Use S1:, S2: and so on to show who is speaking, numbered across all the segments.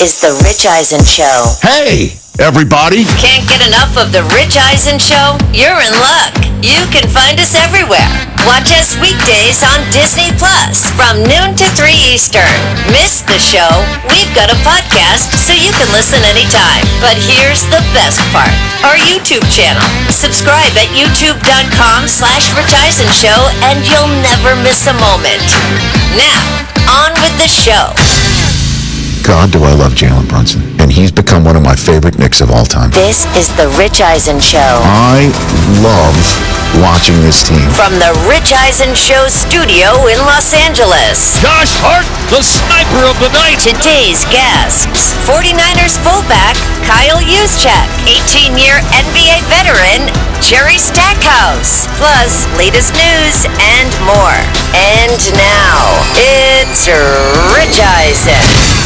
S1: is The Rich Eisen Show.
S2: Hey, everybody.
S1: Can't get enough of The Rich Eisen Show? You're in luck. You can find us everywhere. Watch us weekdays on Disney Plus from noon to 3 Eastern. Miss the show? We've got a podcast so you can listen anytime. But here's the best part. Our YouTube channel. Subscribe at youtube.com/Rich Eisen Show and you'll never miss a moment. Now, on with the show.
S2: God, do I love Jalen Brunson. And he's become one of my favorite Knicks of all time.
S1: This is The Rich Eisen Show.
S2: I love watching this team.
S1: From The Rich Eisen Show studio in Los Angeles.
S3: Josh Hart, the sniper of the night.
S1: Today's guests, 49ers fullback Kyle Juszczyk, 18-year NBA veteran Jerry Stackhouse, plus latest news and more. And now, it's Rich Eisen.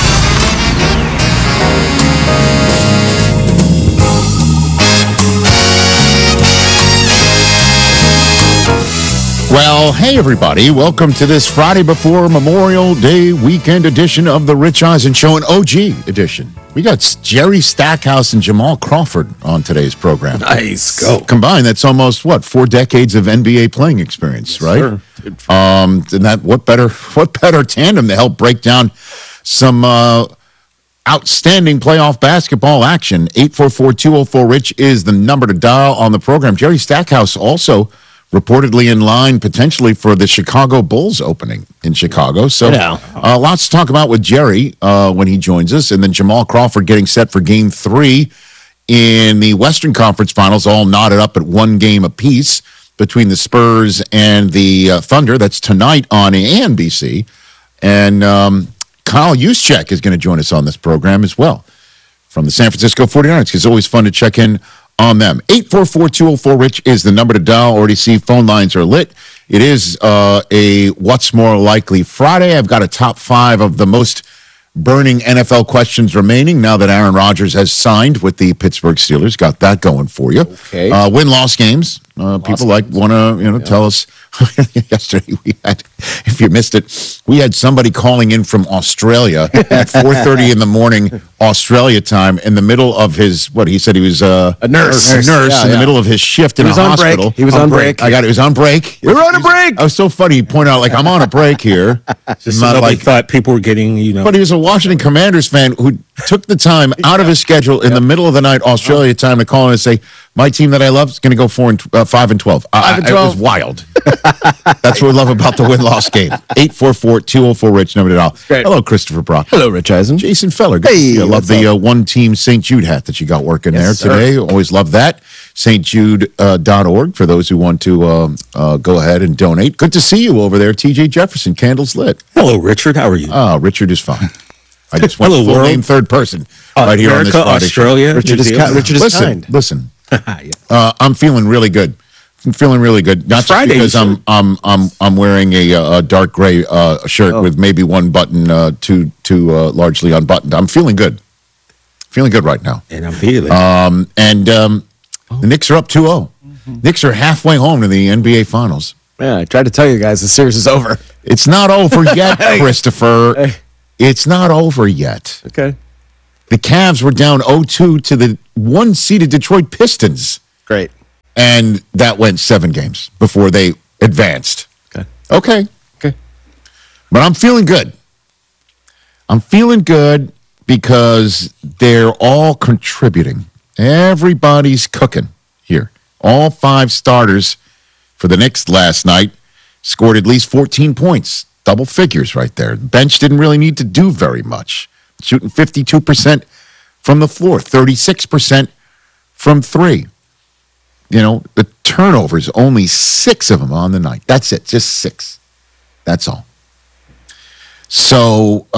S2: Well, hey, everybody. Welcome to this Friday before Memorial Day weekend edition of the Rich Eisen Show, an OG edition. We got Jerry Stackhouse and Jamal Crawford on today's program.
S4: Nice. Go.
S2: Combined, that's almost, 4 decades of NBA playing experience, right?
S4: Sure.
S2: And that what better tandem to help break down some outstanding playoff basketball action. 844-204-RICH is the number to dial on the program. Jerry Stackhouse also reportedly in line potentially for the Chicago Bulls opening in Chicago. So lots to talk about with Jerry when he joins us. And then Jamal Crawford getting set for Game 3 in the Western Conference Finals, all knotted up at 1 game apiece between the Spurs and the Thunder. That's tonight on NBC. And Kyle Juszczyk is going to join us on this program as well from the San Francisco 49ers. It's always fun to check in on them. 844-204-RICH is the number to dial. Already see phone lines are lit. It is a What's More Likely Friday. I've got a top 5 of the most burning NFL questions remaining now that Aaron Rodgers has signed with the Pittsburgh Steelers. Got that going for you.
S4: Okay.
S2: Win-loss games. People want to tell us. Yesterday we had, if you missed it, we had somebody calling in from Australia at 4:30 in the morning Australia time in the middle of his, he said he was a nurse in the middle of his shift in a hospital.
S4: He was on break.
S2: I got it. He was on break.
S4: We were on a break.
S2: I was so funny. He pointed out, I'm on a break here.
S4: Just so nobody thought people were getting,
S2: But he was a Washington Commanders fan who took the time out of his schedule in the middle of the night, Australia time, to call in and say, my team that I love is going to go 5 and 12. It was wild. That's what we love about the win-loss game. 844-204-RICH, number to dial. Hello, Christopher Brock.
S4: Hello, Rich Eisen.
S2: Jason Feller.
S4: Hey,
S2: I love the one-team St. Jude hat that you got working there today. Always love that. stjude.org for those who want to go ahead and donate. Good to see you over there, TJ Jefferson. Candles lit.
S4: Hello, Richard. How are you?
S2: Richard is fine. I just went full name third person right here on this Friday
S4: Australia.
S2: Richard is kind. Listen. I'm feeling really good. Not just because I'm wearing a dark gray shirt with maybe one button too largely unbuttoned. I'm feeling good. Feeling good right now.
S4: And I'm feeling.
S2: The Knicks are up 2-0. Knicks are halfway home to the NBA Finals.
S5: Yeah, I tried to tell you guys the series is over.
S2: It's not over yet, Christopher. It's not over yet.
S5: Okay.
S2: The Cavs were down 0-2 to the 1-seeded Detroit Pistons.
S5: Great.
S2: And that went 7 games before they advanced. Okay. But I'm feeling good. I'm feeling good because they're all contributing. Everybody's cooking here. All 5 starters for the Knicks last night scored at least 14 points. Double figures right there. The bench didn't really need to do very much. Shooting 52% from the floor, 36% from 3. The turnovers, only 6 of them on the night. That's it, just 6. That's all. So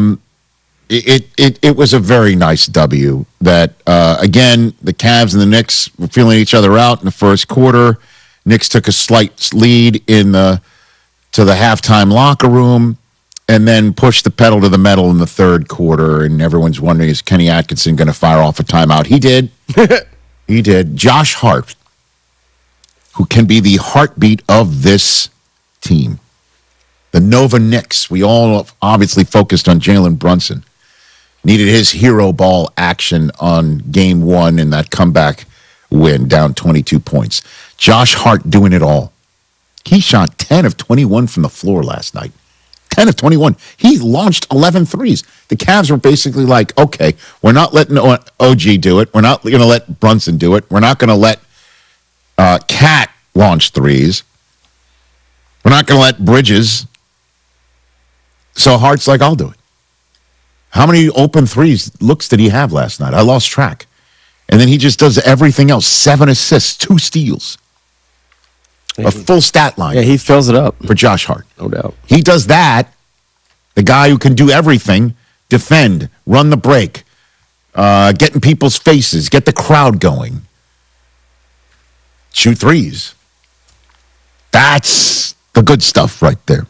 S2: it was a very nice W that, again, the Cavs and the Knicks were feeling each other out in the first quarter. Knicks took a slight lead to the halftime locker room and then pushed the pedal to the metal in the third quarter. And everyone's wondering, is Kenny Atkinson going to fire off a timeout? He did. He did. Josh Hart, who can be the heartbeat of this team. The Nova Knicks. We all obviously focused on Jalen Brunson. Needed his hero ball action on game one in that comeback win, down 22 points. Josh Hart doing it all. He shot 10 of 21 from the floor last night. 10 of 21. He launched 11 threes. The Cavs were basically like, okay, we're not letting OG do it. We're not going to let Brunson do it. We're not going to let Cat launch threes. We're not going to let Bridges. So Hart's like, I'll do it. How many open threes looks did he have last night? I lost track. And then he just does everything else. 7 assists, 2 steals. A full stat line.
S5: Yeah, he fills it up.
S2: For Josh Hart.
S5: No doubt.
S2: He does that. The guy who can do everything, defend, run the break, get in people's faces, get the crowd going, shoot threes. That's the good stuff right there.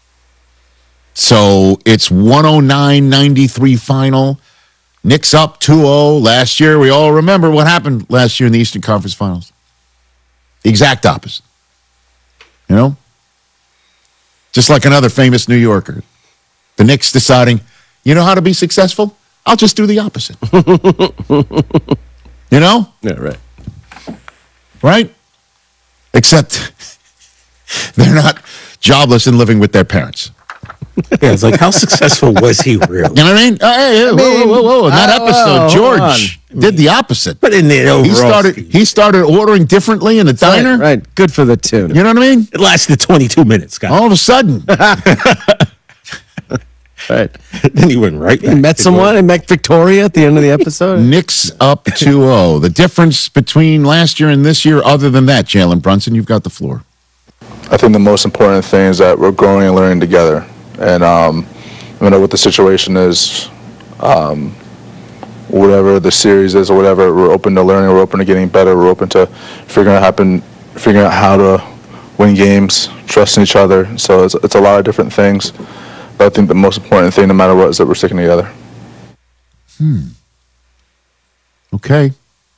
S2: So it's 109-93 final. Knicks up 2-0 last year. We all remember what happened last year in the Eastern Conference Finals. The exact opposite. You know? Just like another famous New Yorker. The Knicks deciding, you know how to be successful? I'll just do the opposite. You know?
S5: Yeah, right.
S2: Right? Except they're not jobless and living with their parents.
S4: Yeah, it's like, how successful was he really?
S2: You know what I mean? Hey, whoa. In that episode, George did the opposite.
S4: But in the overall,
S2: he started ordering differently in the diner.
S5: Right. Good for the tune.
S2: You know what I mean?
S4: it lasted 22 minutes, guys.
S2: All of a sudden.
S5: Right.
S4: Then he went right back.
S5: He met someone. He met Victoria at the end of the episode.
S2: Knicks up 2-0. The difference between last year and this year, other than that, Jalen Brunson, you've got the floor.
S6: I think the most important thing is that we're growing and learning together. And you know what the situation is, whatever the series is or whatever, we're open to learning, we're open to getting better, we're open to figuring out how to win games, trusting each other. So it's a lot of different things. But I think the most important thing, no matter what, is that we're sticking together.
S2: Okay.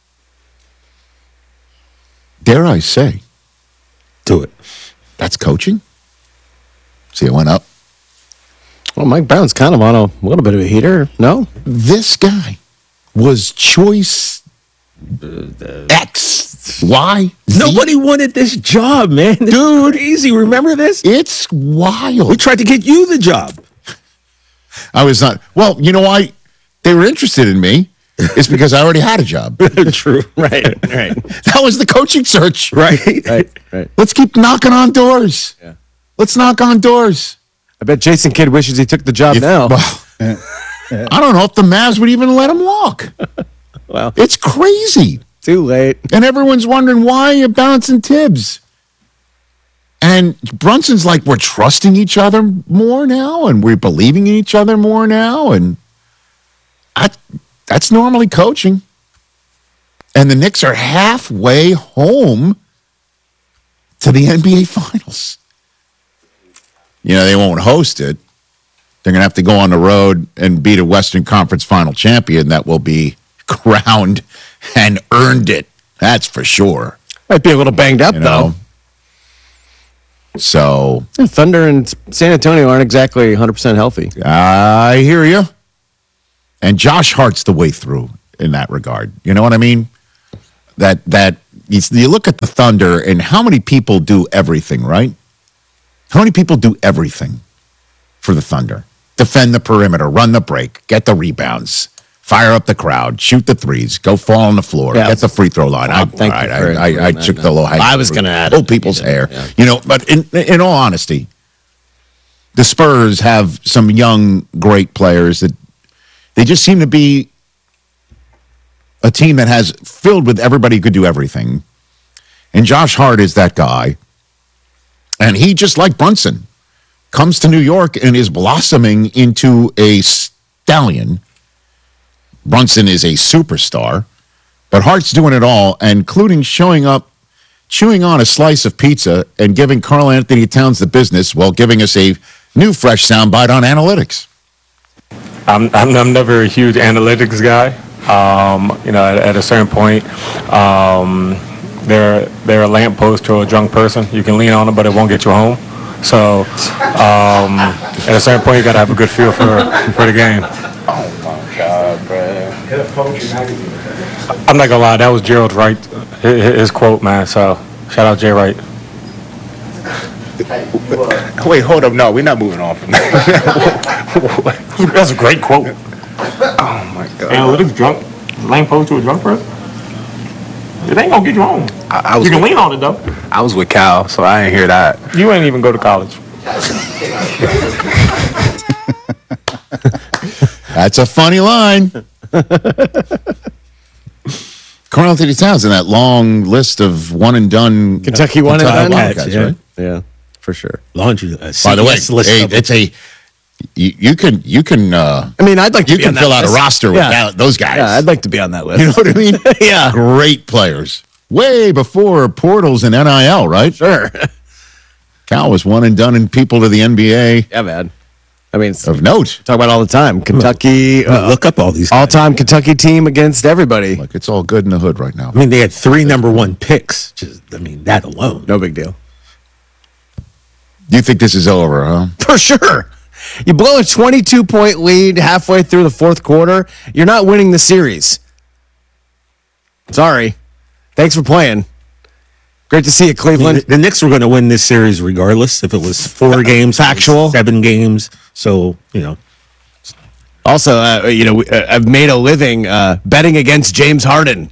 S2: Dare I say,
S4: Do it.
S2: that's coaching? See, it went up.
S5: Well, Mike Brown's kind of on a little bit of a heater. No?
S2: This guy was choice X, Y, Z.
S4: Nobody wanted this job, man. This is crazy. Remember this?
S2: It's wild.
S4: We tried to get you the job.
S2: I was not. Well, you know why they were interested in me? It's because I already had a job.
S4: True.
S5: Right.
S2: That was the coaching search.
S4: Right.
S2: Let's keep knocking on doors.
S5: Yeah.
S2: Let's knock on doors.
S5: I bet Jason Kidd wishes he took the job now.
S2: Well, I don't know if the Mavs would even let him walk.
S5: Well,
S2: It's crazy.
S5: too late.
S2: And everyone's wondering why you're bouncing Tibbs. And Brunson's like, we're trusting each other more now, and we're believing in each other more now. And that's normally coaching. And the Knicks are halfway home to the NBA Finals. You know, they won't host it. They're going to have to go on the road and beat a Western Conference Final champion that will be crowned and earned it. That's for sure.
S5: Might be a little banged up,
S2: You know? So,
S5: though. Thunder and San Antonio aren't exactly 100% healthy.
S2: I hear you. And Josh Hart's the way through in that regard. You know what I mean? That you look at the Thunder and how many people do everything, right? How many people do everything for the Thunder? Defend the perimeter, run the break, get the rebounds, fire up the crowd, shoot the threes, go fall on the floor, get the free throw line. I took the low hanging.
S5: I was going to add
S2: pull people's hair.
S5: Yeah.
S2: You know, but in all honesty, the Spurs have some young, great players that they just seem to be a team that has filled with everybody who could do everything. And Josh Hart is that guy. And he, just like Brunson, comes to New York and is blossoming into a stallion. Brunson is a superstar, but Hart's doing it all, including showing up, chewing on a slice of pizza, and giving Karl Anthony Towns the business while giving us a new fresh soundbite on analytics.
S7: I'm never a huge analytics guy. You know, at a certain point, they're a lamppost to a drunk person. You can lean on it, but it won't get you home. So, at a certain point, you got to have a good feel for the game.
S6: Oh my God.
S7: I'm not gonna lie, that was Gerald Wright, his quote, man. So shout out Jay Wright.
S2: Wait, hold up. No, we're not moving on from that.
S7: That's a great quote.
S2: Oh, my God.
S7: Analytics drunk. Lane posed to a drunk person. It ain't gonna get you home. You can lean on it though.
S8: I was with Cal, so I ain't hear that.
S7: You ain't even go to college.
S2: That's a funny line. Carl Anthony Towns in that long list of one and done
S5: Kentucky one and done.
S2: Wildcats,
S4: Yeah.
S2: right?
S5: Yeah, for sure.
S4: Laundry.
S2: By the way, it's a you can
S5: I mean, I'd like to
S2: you
S5: be
S2: can
S5: on that
S2: fill out a
S5: list.
S2: roster with those guys.
S5: Yeah, I'd like to be on that list.
S2: You know what I mean?
S5: Yeah.
S2: Great players. Way before portals and NIL, right?
S5: Sure.
S2: Cal was one and done in people to the NBA
S5: Yeah, man. I mean,
S2: of note.
S5: talk about all the time. Kentucky,
S4: look up all these guys.
S5: all-time Kentucky team against everybody.
S2: Look, it's all good in the hood right now.
S4: I mean, they had 3 number 1 picks. That alone.
S5: No big deal.
S2: Do you think this is over, huh?
S5: For sure. You blow a 22-point lead halfway through the fourth quarter, you're not winning the series. Sorry. Thanks for playing. Great to see you, Cleveland.
S4: The Knicks were going to win this series regardless if it was 4 games,
S5: Factual.
S4: 7 games. So,
S5: Also, I've made a living betting against James Harden.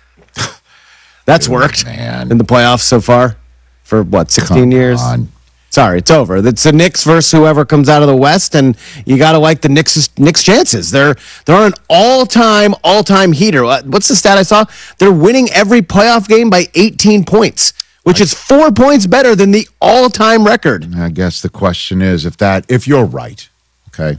S5: That's worked
S2: man.
S5: in the playoffs so far for, 16 years?
S2: on.
S5: Sorry, it's over. It's the Knicks versus whoever comes out of the West, and you got to like the Knicks' chances. They're an all-time heater. What's the stat I saw? They're winning every playoff game by 18 points, which is 4 points better than the all-time record.
S2: I guess the question is if you're right, okay,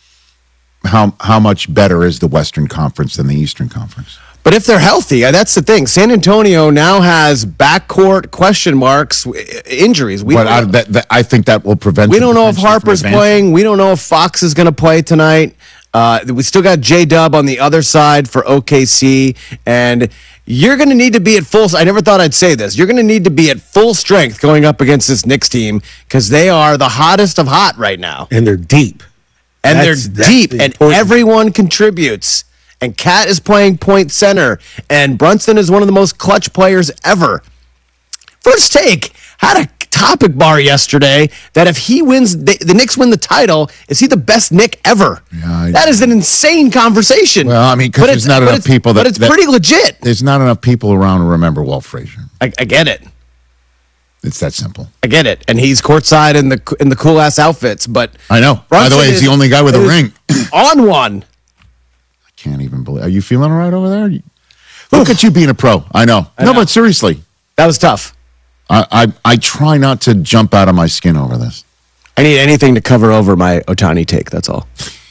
S2: how much better is the Western Conference than the Eastern Conference?
S5: But if they're healthy, that's the thing. San Antonio now has backcourt question marks, injuries.
S2: I think that will prevent.
S5: We don't know if Harper's playing. We don't know if Fox is going to play tonight. We still got J-Dub on the other side for OKC. And you're going to need to be at full. I never thought I'd say this. You're going to need to be at full strength going up against this Knicks team because they are the hottest of hot right now.
S4: and they're deep.
S5: And
S4: That's
S5: they're deep,
S4: the
S5: and
S4: important-
S5: everyone contributes. And Cat is playing point center, and Brunson is one of the most clutch players ever. First Take had a topic bar yesterday that if he wins, the Knicks win the title, is he the best Knick ever?
S2: Yeah,
S5: that is an insane conversation.
S2: Well, I mean, because there's not enough people
S5: but it's pretty legit.
S2: There's not enough people around to remember Walt Frazier.
S5: I get it.
S2: It's that simple.
S5: I get it. And he's courtside in the cool ass outfits, but
S2: I know. By the way, he's the only guy with a ring.
S5: On one.
S2: Can't even believe. Are you feeling all right over there? Look at you being a pro. I know. No, but seriously,
S5: That was tough.
S2: I try not to jump out of my skin over this.
S5: I need anything to cover over my Ohtani take, that's all.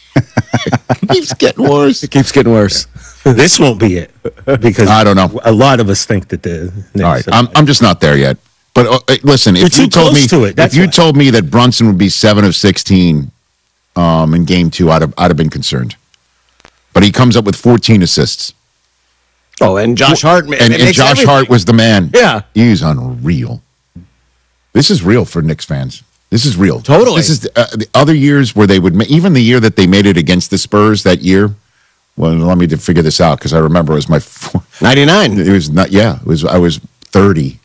S2: It keeps getting worse.
S5: It keeps getting worse.
S4: This won't be it because
S2: I don't know.
S4: A lot of us think that the Knicks
S2: All right,
S4: are-
S2: I'm just not there yet. But listen, if
S4: You're
S2: you
S4: too
S2: told me
S4: close to it,
S2: if
S4: that's
S2: you
S4: why.
S2: told me that Brunson would be 7 of 16 in game 2, I'd have been concerned. But he comes up with 14 assists.
S5: Oh, and Josh Hart.
S2: And Josh Hart was the man.
S5: Yeah.
S2: He's unreal. This is real for Knicks fans. This is real.
S5: Totally.
S2: This is the other years where they would even the year that they made it against the Spurs that year. Well, let me figure this out because I remember it was my
S5: 99.
S2: It was not. Yeah, it was. I was 30.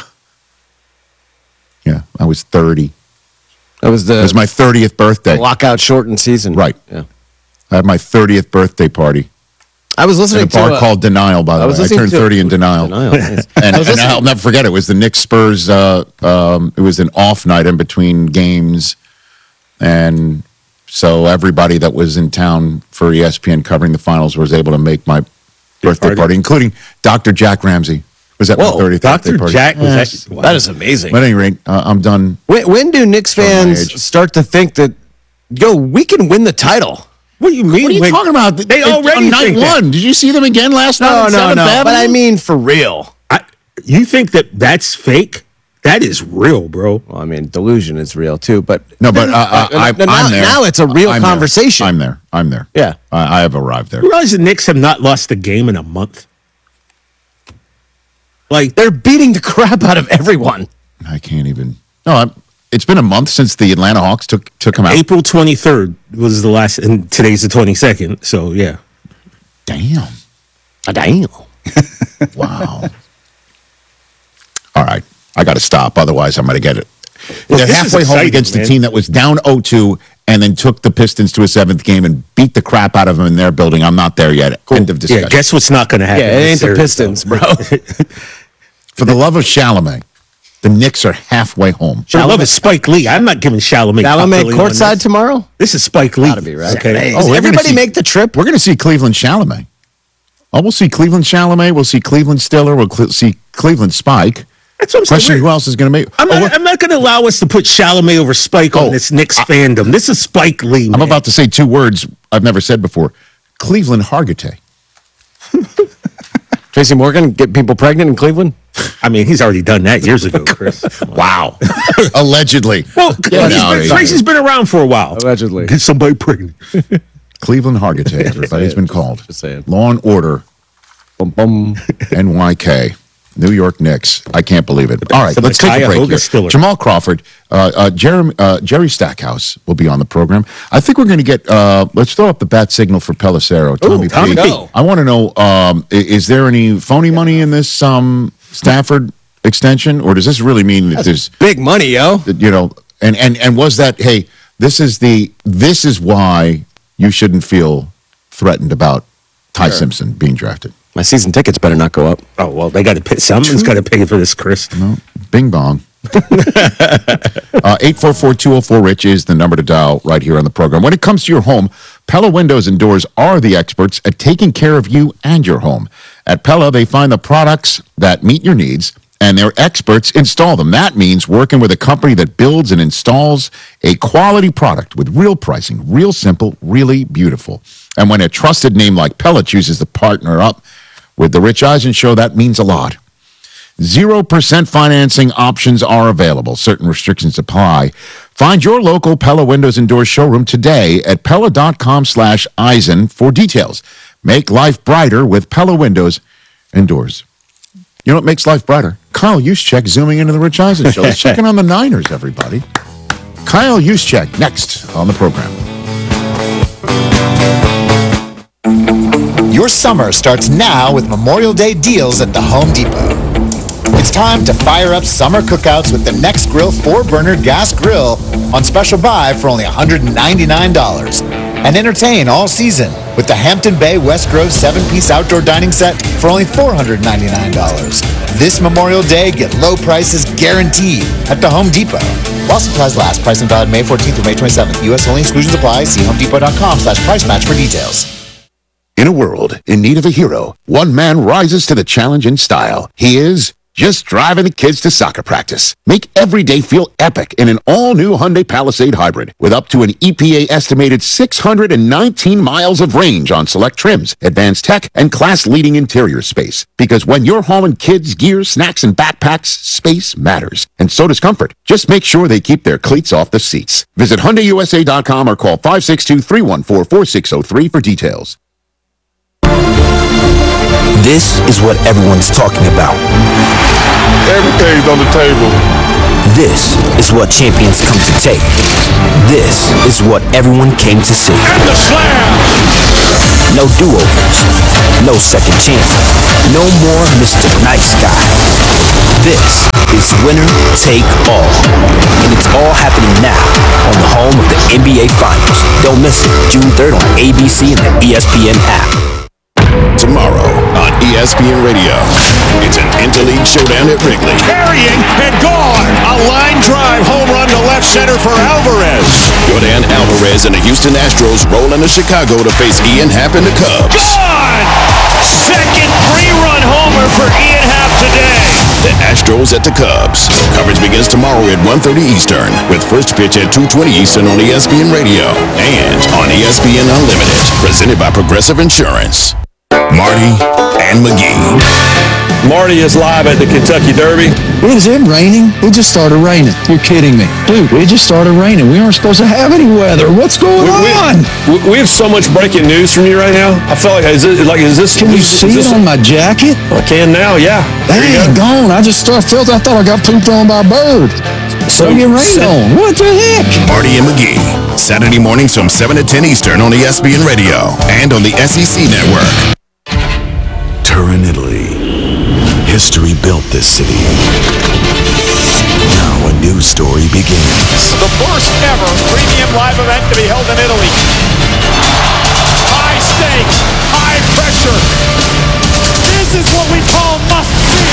S2: Yeah, I was 30.
S5: That was
S2: It was my 30th birthday.
S5: lockout shortened season.
S2: Right.
S5: Yeah.
S2: I had my 30th birthday party
S5: I was
S2: at
S5: listening
S2: a bar
S5: to
S2: called Denial. By the way, I
S5: listening
S2: turned
S5: to-
S2: 30 in Denial.
S5: Nice.
S2: And,
S5: I was
S2: and
S5: listening-
S2: I'll never forget it. It was the Knicks Spurs. It was an off night in between games, and so everybody that was in town for ESPN covering the finals was able to make my birthday party, including Dr. Jack Ramsey. Was at my 30th birthday
S4: Dr.
S2: party.
S4: Jack was
S2: Yes.
S4: actually, wow.
S5: That is amazing.
S2: But at any rate, I'm done.
S5: When do Knicks
S2: my
S5: fans
S2: age.
S5: start to think that, we can win the title?
S4: What do you mean?
S2: What are you talking about?
S4: They already
S2: on night
S4: think that.
S2: 1. Did you see them again last night?
S5: No,
S2: on
S5: no,
S2: 7th
S5: no.
S2: Avenue?
S5: But I mean for real.
S4: You think that's fake? That is real, bro.
S5: Well, I mean, delusion is real too, but
S2: No, but I'm
S5: now,
S2: there.
S5: now it's a real
S2: I'm there.
S5: conversation.
S2: I'm there.
S5: Yeah.
S2: I have arrived there.
S4: You realize the Knicks have not lost a game in a month? Like,
S5: They're beating the crap out of everyone.
S2: I can't even. No, it's been a month since the Atlanta Hawks took him out.
S4: April 23rd was the last, and today's the 22nd. So, yeah.
S2: Damn.
S5: Damn.
S2: Wow. All right. I got to stop. Otherwise, I'm going to get it. They're halfway home against the team that was down 0-2 and then took the Pistons to a 7th game and beat the crap out of them in their building. I'm not there yet. Cool. End of discussion.
S4: Yeah, guess what's not going to happen?
S5: Yeah, it ain't the Pistons, bro.
S2: For the love of Chalamet, the Knicks are halfway home.
S4: For the love of Spike Lee. I'm not giving Chalamet
S5: courtside tomorrow?
S4: This is Spike Lee.
S5: Gotta be, right?
S4: Okay.
S5: Does everybody make the trip?
S2: We're going to see Cleveland Chalamet. Oh, we'll see Cleveland Chalamet. We'll see Cleveland Stiller. We'll see Cleveland Spike.
S4: That's what I'm
S2: Question:
S4: saying.
S2: Who else is going to make?
S4: I'm not going to allow us to put Chalamet over Spike on this Knicks fandom. This is Spike Lee. Man.
S2: I'm about to say 2 words I've never said before. Cleveland Hargitay.
S5: Tracy Morgan get people pregnant in Cleveland?
S4: I mean, he's already done that years ago, Chris.
S2: Wow. Allegedly.
S4: Well, Tracy's been around for a while.
S5: Allegedly.
S4: Get somebody pregnant.
S2: Cleveland Hargitay, everybody's been called.
S5: Just saying.
S2: Law and Order.
S5: Bum, bum.
S2: NYK. New York Knicks. I can't believe it. All right, let's take a break here.
S4: Stiller.
S2: Jamal Crawford, Jerry Stackhouse will be on the program. I think we're going to get, let's throw up the bat signal for Pelissero. Tommy P. I want to know, is there any phony money in this Stafford extension, or does this really mean that there's
S5: big money, yo?
S2: You know, and was that, hey, this is why you shouldn't feel threatened about Ty Simpson being drafted.
S5: My season tickets better not go up.
S4: Oh, well, they got to pay. Someone's got to pay for this, Chris.
S2: No, bing bong. 844-204-RICH is the number to dial right here on the program. When it comes to your home, Pella Windows and Doors are the experts at taking care of you and your home. At Pella, they find the products that meet your needs, and their experts install them. That means working with a company that builds and installs a quality product with real pricing, real simple, really beautiful. And when a trusted name like Pella chooses to partner up with the Rich Eisen Show, that means a lot. 0% financing options are available. Certain restrictions apply. Find your local Pella Windows and Doors showroom today at Pella.com/Eisen for details. Make life brighter with Pella Windows and Doors. You know what makes life brighter? Kyle Juszczyk zooming into the Rich Eisen Show. Let's check in on the Niners, everybody. Kyle Juszczyk next on the program.
S9: Your summer starts now with Memorial Day deals at the Home Depot. It's time to fire up summer cookouts with the Next Grill 4-burner gas grill on special buy for only $199. And entertain all season with the Hampton Bay West Grove 7-piece outdoor dining set for only $499. This Memorial Day, get low prices guaranteed at the Home Depot. While supplies last, price and valid May 14th through May 27th. U.S. only, exclusions apply. See homedepot.com/price match for details.
S2: In a world in need of a hero, one man rises to the challenge in style. He is just driving the kids to soccer practice. Make every day feel epic in an all-new Hyundai Palisade Hybrid with up to an EPA estimated 619 miles of range on select trims, advanced tech, and class-leading interior space. Because when you're hauling kids, gear, snacks, and backpacks, space matters. And so does comfort. Just make sure they keep their cleats off the seats. Visit HyundaiUSA.com or call 562-314-4603 for details.
S10: This is what everyone's talking about.
S6: Everything's on the table.
S10: This is what champions come to take. This is what everyone came to see.
S3: And the slam!
S10: No do-overs. No second chances. No more Mr. Nice Guy. This is winner take all. And it's all happening now on the home of the NBA Finals. Don't miss it. June 3rd on ABC and the ESPN app.
S11: Tomorrow on ESPN Radio, it's an interleague showdown at Wrigley.
S3: Carrying and gone. A line drive home run to left center for Alvarez.
S11: Jordan Alvarez and the Houston Astros roll into Chicago to face Ian Happ and the Cubs.
S3: Gone! Second three-run homer for Ian Happ today.
S11: The Astros at the Cubs. Coverage begins tomorrow at 1:30 Eastern with first pitch at 2:20 Eastern on ESPN Radio and on ESPN Unlimited, presented by Progressive Insurance. Marty and McGee.
S12: Marty is live at the Kentucky Derby.
S13: Is it raining? It just started raining. You're kidding me. Dude, it just started raining. We aren't supposed to have any weather. What's going on?
S12: We have so much breaking news from you right now. I feel like, is this?
S13: Can you see it on my jacket?
S12: I can now, yeah.
S13: Dang, gone. I thought I got pooped on by a bird. So get rained on. What the heck?
S11: Marty and McGee. Saturday mornings from 7 to 10 Eastern on ESPN Radio and on the SEC Network. Turin, Italy. History built this city. Now a new story begins.
S3: The first ever premium live event to be held in Italy. High stakes, high pressure. This is what we call must see.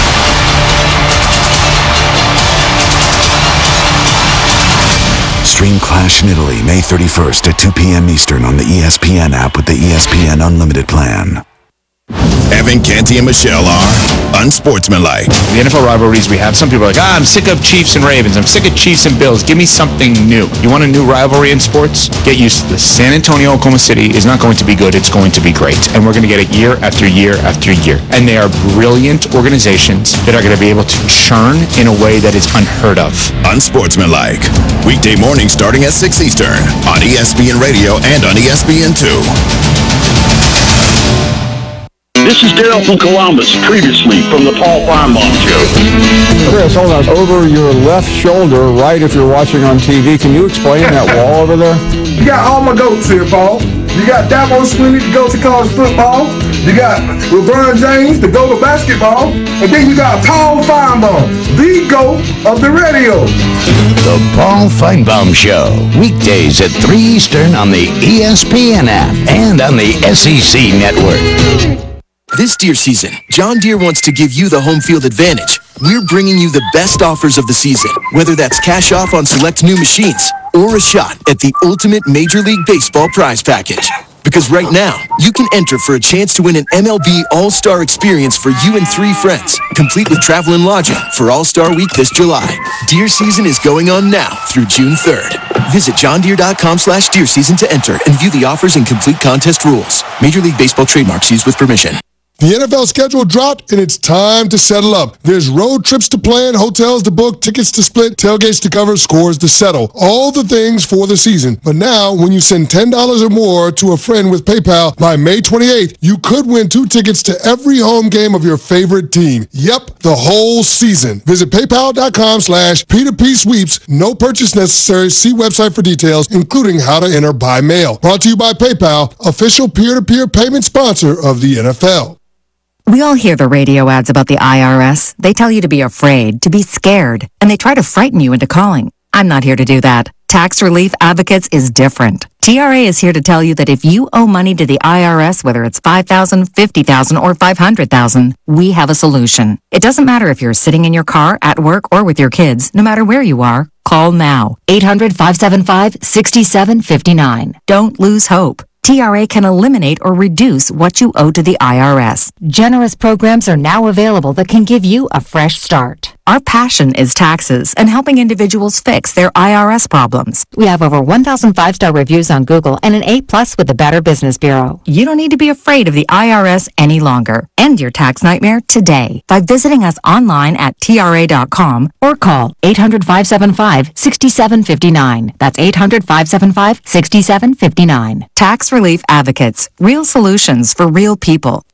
S11: Stream Clash in Italy May 31st at 2 p.m. Eastern on the ESPN app with the ESPN Unlimited plan. Evan, Canty, and Michelle are unsportsmanlike.
S14: The NFL rivalries we have, some people are like, I'm sick of Chiefs and Ravens. I'm sick of Chiefs and Bills. Give me something new. You want a new rivalry in sports? Get used to this. San Antonio, Oklahoma City is not going to be good. It's going to be great. And we're going to get it year after year after year. And they are brilliant organizations that are going to be able to churn in a way that is unheard of.
S11: Unsportsmanlike. Weekday morning starting at 6 Eastern on ESPN Radio and on ESPN2.
S15: This is Dale from Columbus, previously from the Paul Feinbaum Show.
S16: Chris, hold on. Over your left shoulder, right if you're watching on TV, can you explain that wall over there?
S17: You got all my goats here, Paul. You got Dabo Swinney, the GOAT to college football. You got LeBron James, the GOAT of basketball. And then you got Paul Feinbaum, the GOAT of the radio.
S18: The Paul Feinbaum Show, weekdays at 3 Eastern on the ESPN app and on the SEC Network.
S19: This deer season, John Deere wants to give you the home field advantage. We're bringing you the best offers of the season, whether that's cash off on select new machines or a shot at the ultimate Major League Baseball prize package. Because right now, you can enter for a chance to win an MLB All-Star experience for you and 3 friends, complete with travel and lodging for All-Star Week this July. Deer season is going on now through June 3rd. Visit johndeere.com/deer season to enter and view the offers and complete contest rules. Major League Baseball trademarks used with permission.
S20: The NFL schedule dropped, and it's time to settle up. There's road trips to plan, hotels to book, tickets to split, tailgates to cover, scores to settle. All the things for the season. But now, when you send $10 or more to a friend with PayPal by May 28th, you could win 2 tickets to every home game of your favorite team. Yep, the whole season. Visit paypal.com/P2P sweeps. No purchase necessary. See website for details, including how to enter by mail. Brought to you by PayPal, official peer-to-peer payment sponsor of the NFL.
S21: We all hear the radio ads about the IRS. They tell you to be afraid, to be scared, and they try to frighten you into calling. I'm not here to do that. Tax Relief Advocates is different. TRA is here to tell you that if you owe money to the IRS, whether it's $5,000, $50,000, or $500,000, we have a solution. It doesn't matter if you're sitting in your car, at work, or with your kids. No matter where you are, call now. 800-575-6759. Don't lose hope. TRA can eliminate or reduce what you owe to the IRS. Generous programs are now available that can give you a fresh start. Our passion is taxes and helping individuals fix their IRS problems. We have over 1,000 5-star reviews on Google and an A+ with the Better Business Bureau. You don't need to be afraid of the IRS any longer. End your tax nightmare today by visiting us online at TRA.com or call 800-575-6759. That's 800-575-6759. Tax Relief Advocates. Real solutions for real people.